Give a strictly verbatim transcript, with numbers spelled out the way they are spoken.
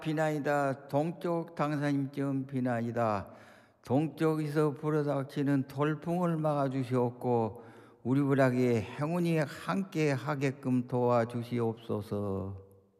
비나이다. 동쪽 당사님쯤 비나이다. 동쪽에서 불어닥치는 돌풍을 막아주시옵고 우리 부락에 행운이 함께 하게끔 도와주시옵소서.